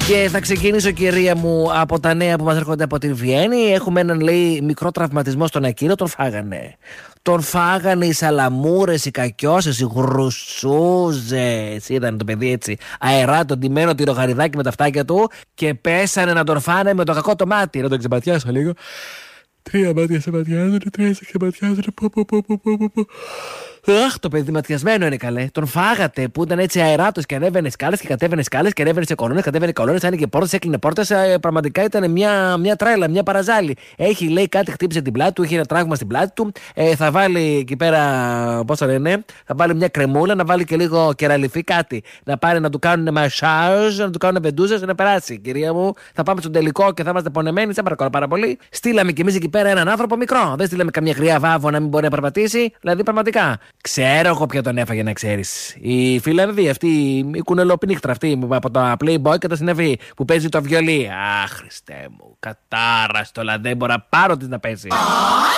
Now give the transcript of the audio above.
Και θα ξεκινήσω, κυρία μου, από τα νέα που μας έρχονται από την Βιέννη. Έχουμε έναν, λέει, μικρό τραυματισμό στον Ακύρο. Τον φάγανε. Τον φάγανε οι σαλαμούρες, οι κακιώσες, οι γρουσούζες. Είδανε το παιδί έτσι, αερά, τον τιμένο τυρογαριδάκι με τα φτάκια του. Και πέσανε να τον φάνε με το κακό το μάτι. Να τον ξεπατιάσω λίγο. 3 μάτια σε ματιάζουν, 3 σε ματιάζουν. Αχ, το παιδί ματιασμένο είναι, καλέ. Τον φάγατε που ήταν έτσι αεράτος και ανέβαινε σκάλες και κατέβαινε σκάλες και ανέβαινε σε κολόνες, κατέβαινε κολόνες, άνοιγε πόρτες, έκλεινε πόρτες. Πραγματικά ήταν μια τρέλα, μια παραζάλη. Έχει, λέει, κάτι χτύπησε την πλάτη του, έχει ένα τραύμα στην πλάτη του. Θα βάλει εκεί πέρα, πώς το λένε, θα βάλει μια κρεμούλα, να βάλει και λίγο κεραλιφή, κάτι. Να πάρει να του κάνουν μασάζ, να του κάνουν βεντούζες, να περάσει, κυρία μου. Θα πάμε στον τελικό και θα είμαστε πονεμένοι. Σε παρακαλώ πάρα πολύ. Στείλαμε κι εμείς εκεί πέρα έναν άνθρωπο μικρό. Δεν στείλαμε καμία γριά βάβο να μην μπορεί να περπατήσει. Δηλαδή, πραγματικά. Ξέρω εγώ ποιο τον έφαγε, να ξέρεις. Η Φιλανδή, αυτή η κουνελοπνίχτρα αυτή από τα Playboy και τα συνεφή που παίζει το βιολί. Αχ, Χριστέ μου, κατάραστο, αλλά δεν μπορώ να πάρω της να παίζει.